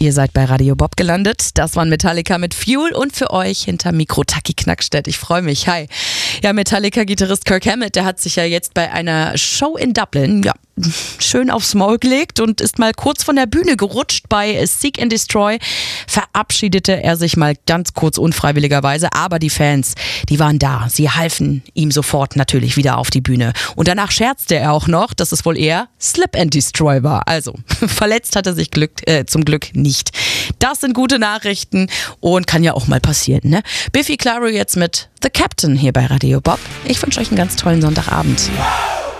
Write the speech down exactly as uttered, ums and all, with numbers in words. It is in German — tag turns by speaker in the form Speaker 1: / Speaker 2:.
Speaker 1: Ihr seid bei Radio Bob gelandet. Das waren Metallica mit Fuel und für euch hinter Mikro Taki Knackstedt. Ich freue mich. Hi. Ja, Metallica-Gitarrist Kirk Hammett, der hat sich ja jetzt bei einer Show in Dublin, ja, schön aufs Maul gelegt und ist mal kurz von der Bühne gerutscht. Bei Seek and Destroy verabschiedete er sich mal ganz kurz unfreiwilligerweise, aber die Fans, die waren da. Sie halfen ihm sofort natürlich wieder auf die Bühne. Und danach scherzte er auch noch, dass es wohl eher Slip and Destroy war. Also, verletzt hat er sich Glück, äh, zum Glück nicht. Das sind gute Nachrichten und kann ja auch mal passieren, ne? Biffy Clyro jetzt mit The Captain hier bei Radio Bob. Ich wünsche euch einen ganz tollen Sonntagabend.